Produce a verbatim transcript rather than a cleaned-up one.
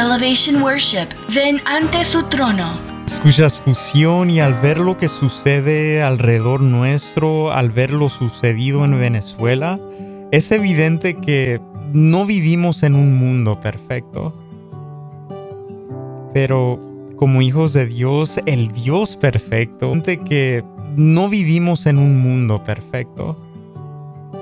Elevation Worship, ven ante su trono. Escuchas Fusión, y al ver lo que sucede alrededor nuestro, al ver lo sucedido en Venezuela, es evidente que no vivimos en un mundo perfecto. Pero como hijos de Dios, el Dios perfecto, que no vivimos en un mundo perfecto.